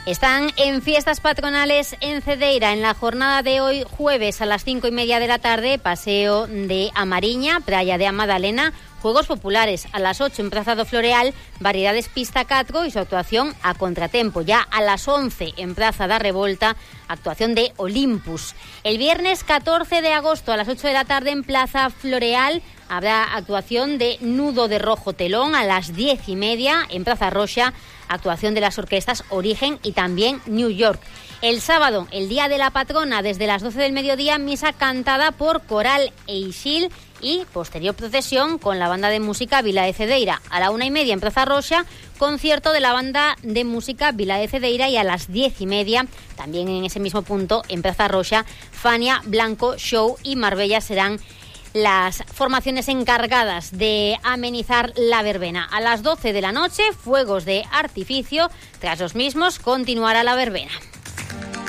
Están en fiestas patronales en Cedeira. En la jornada de hoy, jueves a las 5:30 de la tarde, paseo de Amariña, playa de Amadalena, Juegos Populares. A las 8 en Praza do Floreal, Variedades Pista 4 y su actuación a contratempo. Ya a las 11 en Praza da Revolta, actuación de Olympus. El viernes 14 de agosto a las 8 de la tarde en Plaza Floreal habrá actuación de Nudo de Rojo Telón. A las 10:30 en Plaza Roxa, actuación de las orquestas Origen y también New York. El sábado, el día de la patrona, desde las 12 del mediodía, misa cantada por Coral Eixil y posterior procesión con la banda de música Vila de Cedeira. A la 1:30 en Plaza Roxa, concierto de la banda de música Vila de Cedeira, y a las 10:30, también en ese mismo punto, en Plaza Roxa, Fania, Blanco, Show y Marbella serán las formaciones encargadas de amenizar la verbena. A las 12 de la noche, fuegos de artificio. Tras los mismos, continuará la verbena.